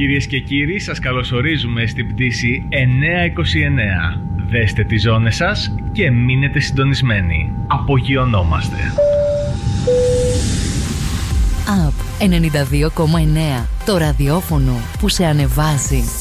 Κυρίες και κύριοι, σας καλωσορίζουμε στην πτήση 929. Δέστε τις ζώνες σας και μείνετε συντονισμένοι. Απογειωνόμαστε. Up 92,9. Το ραδιόφωνο που σε ανεβάζει.